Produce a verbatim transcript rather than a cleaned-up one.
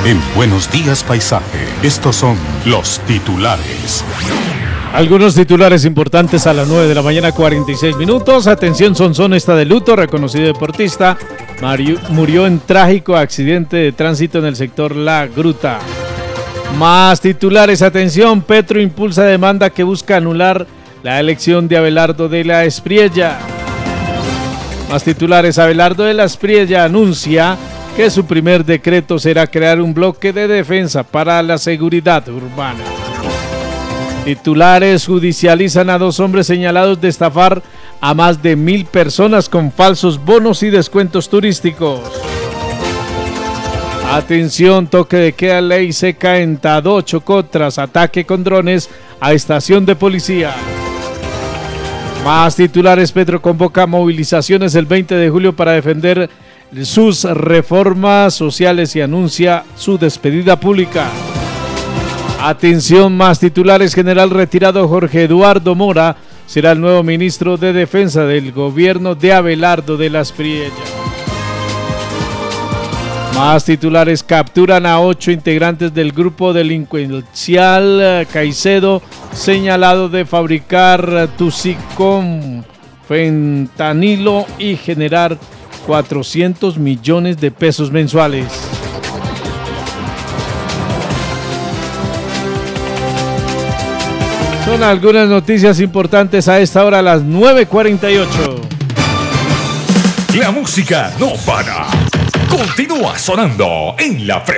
En Buenos Días Paisaje, estos son los titulares. Algunos titulares importantes a las nueve de la mañana, cuarenta y seis minutos. Atención, Sonsón está de luto. Reconocido deportista Mario, murió en trágico accidente de tránsito en el sector La Gruta. Más titulares, atención. Petro impulsa demanda que busca anular la elección de Abelardo de la Espriella. Más titulares, Abelardo de la Espriella anuncia que su primer decreto será crear un bloque de defensa para la seguridad urbana. Titulares, judicializan a dos hombres señalados de estafar a más de mil personas con falsos bonos y descuentos turísticos. Atención, toque de queda, ley seca en Tadó, Chocó tras ataque con drones a estación de policía. Más titulares, Petro convoca movilizaciones el veinte de julio para defender sus reformas sociales y anuncia su despedida pública. Atención, más titulares, general retirado Jorge Eduardo Mora será el nuevo ministro de Defensa del gobierno de Abelardo de la Espriella. Más titulares, capturan a ocho integrantes del grupo delincuencial Caicedo señalado de fabricar tuxicom, fentanilo y generar cuatrocientos millones de pesos mensuales. Son algunas noticias importantes a esta hora, a las nueve cuarenta y ocho. La música no para. Continúa sonando en la frecuencia.